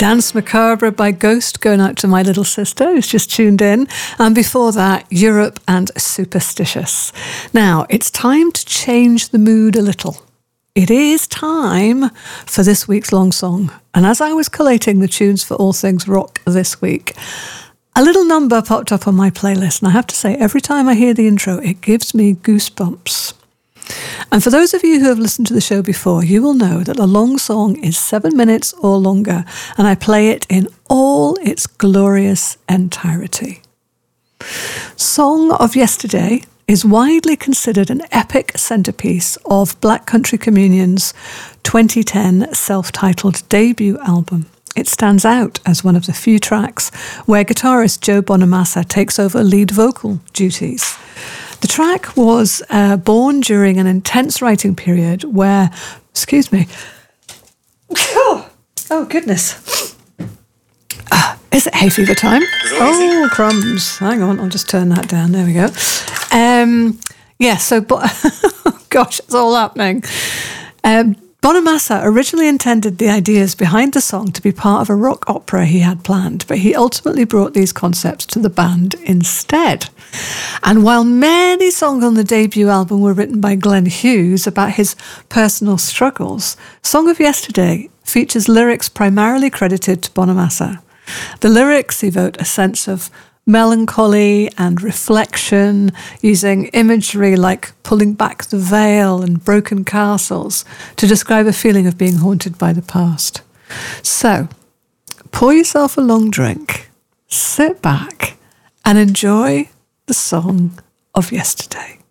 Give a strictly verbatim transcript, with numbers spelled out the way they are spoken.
Dance Macabre by Ghost, going out to my little sister who's just tuned in. And before that, Europe and Superstitious. Now, it's time to change the mood a little. It is time for this week's long song. And as I was collating the tunes for All Things Rock this week, a little number popped up on my playlist. And I have to say, every time I hear the intro, it gives me goosebumps. And for those of you who have listened to the show before, you will know that a long song is seven minutes or longer, and I play it in all its glorious entirety. Song of Yesterday is widely considered an epic centerpiece of Black Country Communion's twenty ten self-titled debut album. It stands out as one of the few tracks where guitarist Joe Bonamassa takes over lead vocal duties. The track was uh, born during an intense writing period where, excuse me, oh, oh goodness, uh, is it hay fever time? Oh, crumbs. Hang on, I'll just turn that down. There we go. Um, yeah, so, but, gosh, it's all happening. Um, Bonamassa originally intended the ideas behind the song to be part of a rock opera he had planned, but he ultimately brought these concepts to the band instead. And while many songs on the debut album were written by Glenn Hughes about his personal struggles, Song of Yesterday features lyrics primarily credited to Bonamassa. The lyrics evoke a sense of melancholy and reflection, using imagery like pulling back the veil and broken castles to describe a feeling of being haunted by the past. So, pour yourself a long drink, sit back, and enjoy the Song of Yesterday.